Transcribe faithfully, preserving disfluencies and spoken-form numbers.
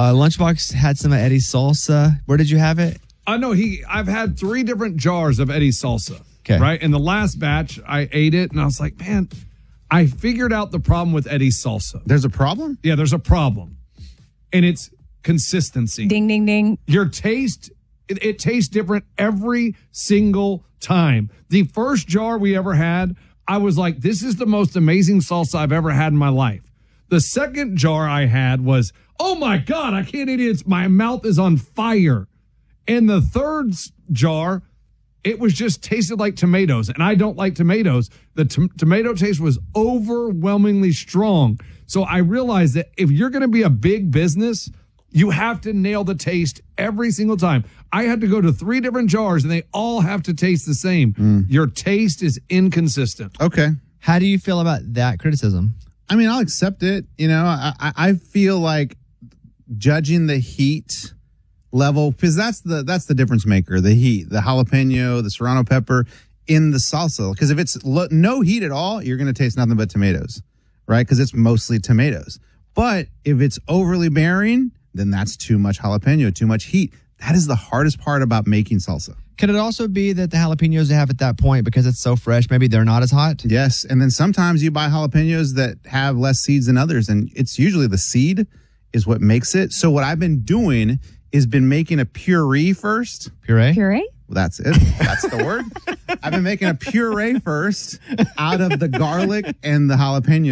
Uh, Lunchbox had some of Eddie's salsa. Where did you have it? I know he. I've had three different jars of Eddie's salsa. Okay. Right. And the last batch, I ate it and I was like, man, I figured out the problem with Eddie's salsa. There's a problem? Yeah, there's a problem. And it's consistency. Ding, ding, ding. Your taste, it, it tastes different every single time. The first jar we ever had, I was like, this is the most amazing salsa I've ever had in my life. The second jar I had was, oh my God, I can't eat it. It's, my mouth is on fire. And the third jar, it was just tasted like tomatoes. And I don't like tomatoes. The t- tomato taste was overwhelmingly strong. So I realized that if you're going to be a big business, you have to nail the taste every single time. I had to go to three different jars and they all have to taste the same. Mm. Your taste is inconsistent. Okay. How do you feel about that criticism? I mean, I'll accept it. You know, I, I feel like judging the heat level, because that's the that's the difference maker, the heat, the jalapeno, the serrano pepper in the salsa. Because if it's lo- no heat at all, you're going to taste nothing but tomatoes, right? Because it's mostly tomatoes. But if it's overly bearing, then that's too much jalapeno, too much heat. That is the hardest part about making salsa. Could it also be that the jalapenos they have at that point, because it's so fresh, maybe they're not as hot? Yes, and then sometimes you buy jalapenos that have less seeds than others, and it's usually the seed is what makes it. So what I've been doing is been making a puree first. Puree? Puree? Well, that's it. That's the word. I've been making a puree first out of the garlic and the jalapeno.